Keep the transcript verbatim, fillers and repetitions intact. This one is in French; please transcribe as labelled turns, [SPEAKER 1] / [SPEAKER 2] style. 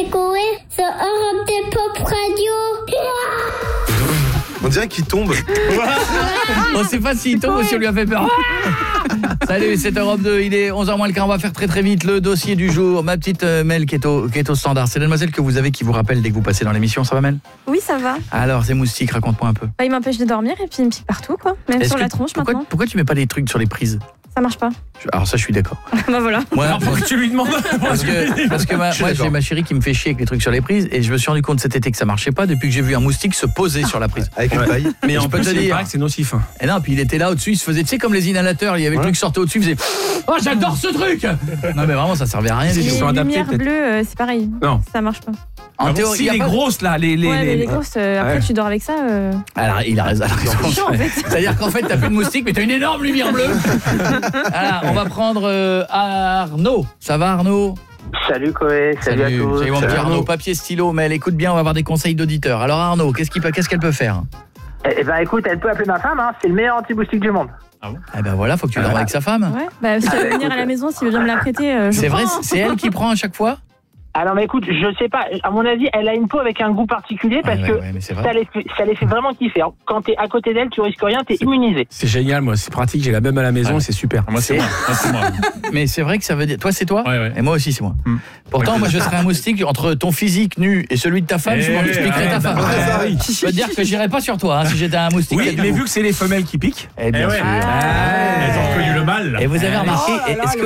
[SPEAKER 1] c'est Coé sur Europe deux Pop Radio.
[SPEAKER 2] On dirait qu'il tombe.
[SPEAKER 3] On sait pas s'il tombe ou si on lui a fait peur. Salut, c'est Europe deux, il est onze heures moins le quart, on va faire très très vite le dossier du jour. Ma petite euh, Mel qui est, au, qui est au standard, c'est la demoiselle que vous avez qui vous rappelle dès que vous passez dans l'émission, ça va Mel?
[SPEAKER 4] Oui, ça va.
[SPEAKER 3] Alors, ces moustiques, raconte-moi un peu.
[SPEAKER 4] Bah, il m'empêche de dormir et puis il me pique partout, quoi. Même
[SPEAKER 3] Est-ce
[SPEAKER 4] sur
[SPEAKER 3] que-
[SPEAKER 4] la tronche
[SPEAKER 3] pourquoi,
[SPEAKER 4] maintenant.
[SPEAKER 3] pourquoi tu mets pas des trucs sur les prises?
[SPEAKER 4] Ça marche pas.
[SPEAKER 3] Je- Alors ça, je suis d'accord.
[SPEAKER 4] Bah voilà.
[SPEAKER 3] Moi,
[SPEAKER 5] Alors pourquoi tu lui demandes?
[SPEAKER 3] Parce que, parce que ma,
[SPEAKER 2] Je suis
[SPEAKER 3] moi j'ai
[SPEAKER 2] d'accord.
[SPEAKER 3] ma chérie qui me fait chier avec les trucs sur les prises et je me suis rendu compte cet été que ça marchait pas depuis que j'ai vu un moustique se poser sur la prise.
[SPEAKER 2] Avec une paille.
[SPEAKER 5] Mais
[SPEAKER 3] Je
[SPEAKER 5] en
[SPEAKER 3] peux
[SPEAKER 5] plus,
[SPEAKER 3] te
[SPEAKER 5] il
[SPEAKER 3] dire.
[SPEAKER 5] paraît que c'est nocif.
[SPEAKER 3] Et non, puis il était là au-dessus, il se faisait, tu sais, comme les inhalateurs, il y avait le
[SPEAKER 2] Ouais.
[SPEAKER 3] truc qui sortait au-dessus, il faisait « Oh, j'adore ce truc !» Non mais vraiment, ça servait à rien du
[SPEAKER 5] Ils
[SPEAKER 4] Les
[SPEAKER 3] tout.
[SPEAKER 5] sont adaptés,
[SPEAKER 4] lumières
[SPEAKER 5] peut-être.
[SPEAKER 4] bleues, euh, c'est pareil.
[SPEAKER 5] Non.
[SPEAKER 4] Ça marche pas.
[SPEAKER 3] En
[SPEAKER 5] Ah bon,
[SPEAKER 3] théorie,
[SPEAKER 5] si
[SPEAKER 3] il y a
[SPEAKER 5] les
[SPEAKER 3] pas-
[SPEAKER 5] grosses là, les les,
[SPEAKER 4] Ouais, mais
[SPEAKER 5] les-
[SPEAKER 4] les grosses, euh, après
[SPEAKER 5] Ouais.
[SPEAKER 4] tu dors avec ça. euh,
[SPEAKER 3] Alors, il a raison. elle a raison.
[SPEAKER 4] C'est chiant, en fait.
[SPEAKER 3] C'est-à-dire qu'en fait, t'as plus de moustique, mais t'as une énorme lumière bleue. Alors, on va prendre euh, Arnaud. Ça va Arnaud?
[SPEAKER 6] Salut Coé, salut, à tous.
[SPEAKER 3] Salut mon petit
[SPEAKER 2] Salut,
[SPEAKER 3] Arnaud,
[SPEAKER 2] Arnaud.
[SPEAKER 3] papier, stylo, mais elle écoute bien, on va avoir des conseils d'auditeurs. Alors Arnaud, qu'est-ce qu'il peut- qu'est-ce qu'elle peut faire?
[SPEAKER 6] Eh ben écoute, elle peut appeler ma femme, hein, c'est le meilleur anti-moustique du monde.
[SPEAKER 3] Eh ben voilà, faut que tu dormes avec sa femme.
[SPEAKER 4] Ouais. Bah, si elle veut venir à la maison, s'il veut bien me la prêter, euh, je
[SPEAKER 3] C'est vrai,
[SPEAKER 4] prends, hein.
[SPEAKER 3] c'est elle qui prend à chaque fois?
[SPEAKER 6] Alors mais écoute, je sais pas, à mon avis, elle a une peau avec un goût particulier parce
[SPEAKER 3] Ouais,
[SPEAKER 6] que
[SPEAKER 3] ouais, ouais, mais c'est vrai.
[SPEAKER 6] ça les, fait, ça les fait vraiment kiffer. Alors, quand t'es à côté d'elle, tu risques rien, t'es immunisé.
[SPEAKER 5] C'est génial, moi, c'est pratique, j'ai la même à la maison,
[SPEAKER 7] Ouais.
[SPEAKER 5] c'est super.
[SPEAKER 7] Moi c'est moi, moi c'est moi.
[SPEAKER 3] Mais c'est vrai que ça veut dire... Toi, c'est toi?
[SPEAKER 7] Ouais, ouais.
[SPEAKER 3] Et moi aussi, c'est moi.
[SPEAKER 7] Hmm.
[SPEAKER 3] Pourtant,
[SPEAKER 7] Ouais.
[SPEAKER 3] moi, je serais un moustique entre ton physique nu et celui de ta femme, je
[SPEAKER 7] Eh,
[SPEAKER 3] m'en expliquerais ta
[SPEAKER 7] arrête,
[SPEAKER 3] femme.
[SPEAKER 7] arrête,
[SPEAKER 5] arrête.
[SPEAKER 3] Je peux te dire que j'irais pas sur toi, hein, si j'étais un moustique.
[SPEAKER 5] Oui,
[SPEAKER 3] qui a du
[SPEAKER 5] mais
[SPEAKER 3] goût.
[SPEAKER 5] vu que c'est les femelles qui piquent.
[SPEAKER 3] Eh bien
[SPEAKER 7] Eh ouais.
[SPEAKER 3] sûr.
[SPEAKER 7] Elles ont reconnu le mal.
[SPEAKER 3] Et vous avez
[SPEAKER 7] Eh.
[SPEAKER 3] remarqué,
[SPEAKER 5] Oh là là,
[SPEAKER 3] est-ce que